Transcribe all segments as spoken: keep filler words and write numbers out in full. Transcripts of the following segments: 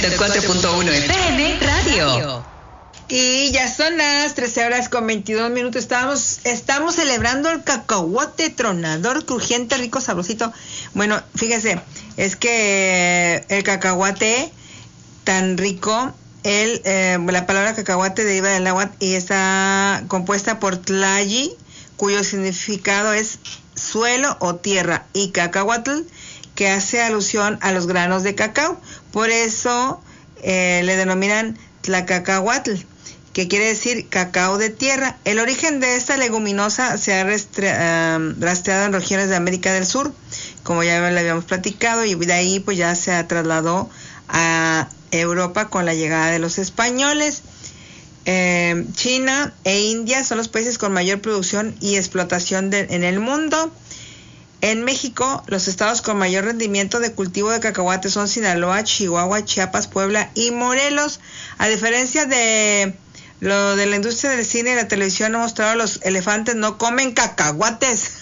ciento cuatro punto uno F M Radio. Y ya son las trece horas con veintidós minutos. Estamos, estamos celebrando el cacahuate tronador, crujiente, rico, sabrosito. Bueno, fíjese, es que el cacahuate tan rico, el, eh, la palabra cacahuate deriva del náhuatl y está compuesta por tlayi, cuyo significado es suelo o tierra, y cacahuatl, que hace alusión a los granos de cacao. Por eso eh, le denominan tlacacahuatl, que quiere decir cacao de tierra. El origen de esta leguminosa se ha restre- uh, rastreado en regiones de América del Sur, como ya le habíamos platicado, y de ahí pues ya se trasladó a Europa con la llegada de los españoles. Eh, China e India son los países con mayor producción y explotación de, en el mundo. En México, los estados con mayor rendimiento de cultivo de cacahuate son Sinaloa, Chihuahua, Chiapas, Puebla y Morelos. A diferencia de lo de la industria del cine y la televisión, ha mostrado los elefantes no comen cacahuates.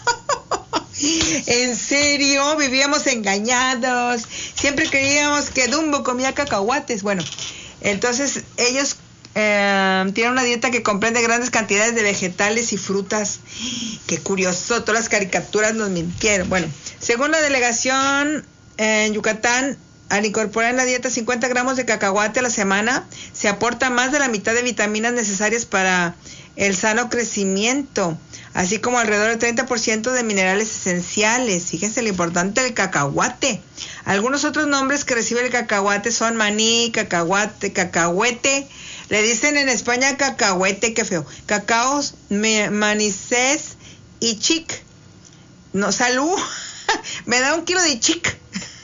En serio, vivíamos engañados. Siempre creíamos que Dumbo comía cacahuates. Bueno, entonces ellos eh, tienen una dieta que comprende grandes cantidades de vegetales y frutas. Qué curioso, todas las caricaturas nos mintieron. Bueno, según la delegación en Yucatán, al incorporar en la dieta cincuenta gramos de cacahuate a la semana, se aporta más de la mitad de vitaminas necesarias para el sano crecimiento, así como alrededor del treinta por ciento de minerales esenciales. Fíjense lo importante del cacahuate. Algunos otros nombres que recibe el cacahuate son maní, cacahuate, cacahuete. Le dicen en España cacahuete, qué feo. Cacaos, manicés y chic. No, salud. Me da un kilo de chic.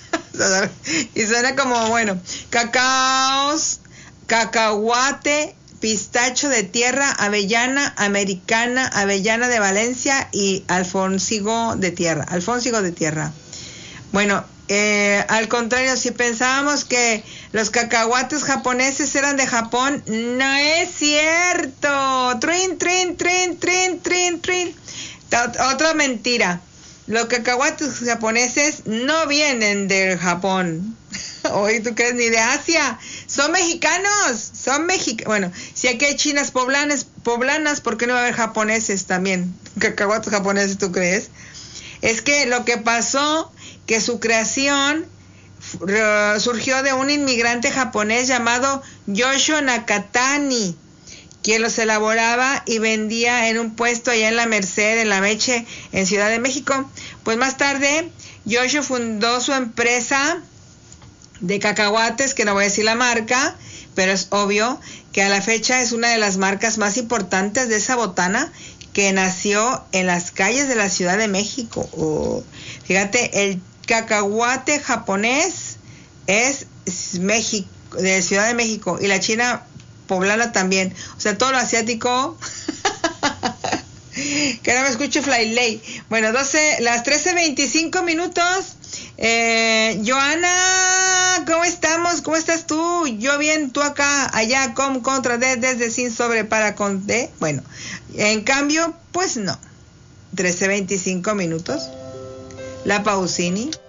Y suena como, bueno, cacaos, cacahuate, pistacho de tierra, avellana americana, avellana de Valencia y alfónsigo de tierra, alfónsigo de tierra. Bueno, eh, al contrario, si pensábamos que los cacahuates japoneses eran de Japón, no es cierto. Trin, trin, trin, trin, trin, trin. Otra mentira. Los cacahuates japoneses no vienen del Japón. Oye, ¿tú crees? Ni de Asia. Son mexicanos. Son mexicanos. Bueno, si aquí hay chinas poblanas, poblanas, ¿por qué no va a haber japoneses también? Cacahuates japoneses, ¿tú crees? Es que lo que pasó, que su creación uh, surgió de un inmigrante japonés llamado Yoshio Nakatani, quien los elaboraba y vendía en un puesto allá en la Merced, en la Meche, en Ciudad de México. Pues más tarde, Yoshio fundó su empresa de cacahuates, que no voy a decir la marca, pero es obvio que a la fecha es una de las marcas más importantes de esa botana, que nació en las calles de la Ciudad de México. Oh, fíjate, el cacahuate japonés es México, de Ciudad de México, y la china poblana también, o sea, todo lo asiático. Que no me escuche Flylay. Bueno, doce, las trece veinticinco minutos. eh, Joana, ¿cómo estamos? ¿Cómo estás tú? Yo bien, tú acá, allá, con, contra, de, desde, sin, sobre, para, con, de. Bueno, en cambio, pues no. trece veinticinco minutos. La Pausini.